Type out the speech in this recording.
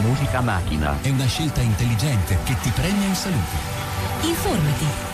Musica Macchina è una scelta intelligente che ti premia in salute. Informati